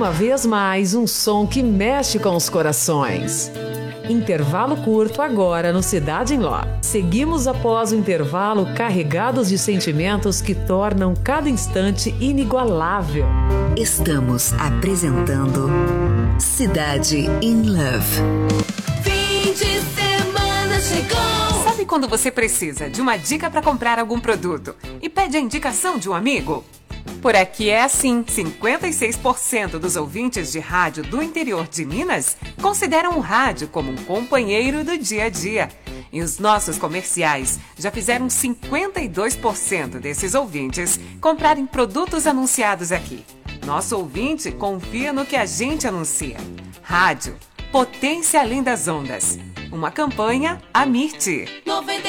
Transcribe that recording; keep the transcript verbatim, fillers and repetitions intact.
Uma vez mais, um som que mexe com os corações. Intervalo curto agora no Cidade em Ló. Seguimos após o intervalo carregados de sentimentos que tornam cada instante inigualável. Estamos apresentando Cidade in Love. Fim de semana chegou! Sabe quando você precisa de uma dica para comprar algum produto e pede a indicação de um amigo? Por aqui é assim, cinquenta e seis por cento dos ouvintes de rádio do interior de Minas consideram o rádio como um companheiro do dia a dia. E os nossos comerciais já fizeram cinquenta e dois por cento desses ouvintes comprarem produtos anunciados aqui. Nosso ouvinte confia no que a gente anuncia. Rádio, potência além das ondas. Uma campanha Amirte. noventa